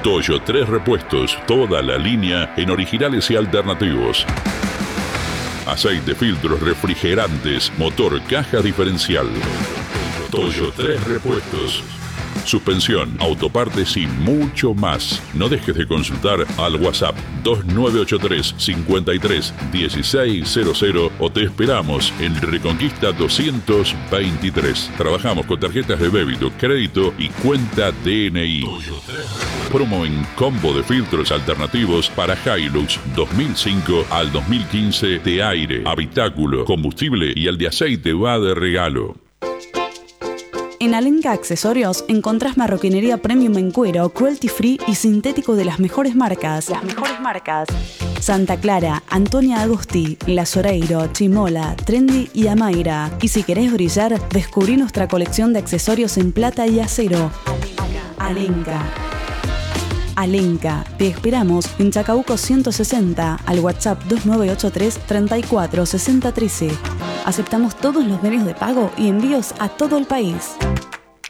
Toyo 3 Repuestos, toda la línea en originales y alternativos. Aceite, filtros, refrigerantes, motor, caja diferencial. Toyo 3 Repuestos. Suspensión, autopartes y mucho más. No dejes de consultar al WhatsApp 2983 53 1600 o te esperamos en Reconquista 223. Trabajamos con tarjetas de débito, crédito y cuenta DNI. Promo en combo de filtros alternativos para Hilux 2005 al 2015 de aire, habitáculo, combustible y el de aceite va de regalo. En Alenka Accesorios encontrás marroquinería premium en cuero, cruelty free y sintético de las mejores marcas. Santa Clara, Antonia Agosti, La Soreiro, Chimola, Trendy y Amaira. Y si querés brillar, descubrí nuestra colección de accesorios en plata y acero. Alenka, te esperamos en Chacabuco 160 al WhatsApp 2983 34 60 13. Aceptamos todos los medios de pago y envíos a todo el país.